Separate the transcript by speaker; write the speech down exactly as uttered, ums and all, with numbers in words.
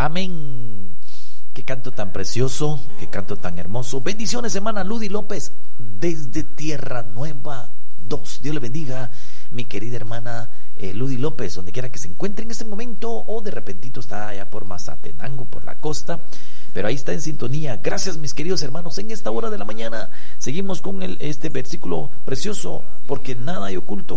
Speaker 1: Amén. Qué canto tan precioso, qué canto tan hermoso. Bendiciones, hermana Ludy López, desde Tierra Nueva dos. Dios le bendiga, mi querida hermana eh, Ludy López, donde quiera que se encuentre en este momento, o de repentito está allá por Mazatenango, por la costa, pero ahí está en sintonía. Gracias, mis queridos hermanos. En esta hora de la mañana seguimos con el, este versículo precioso, porque nada hay oculto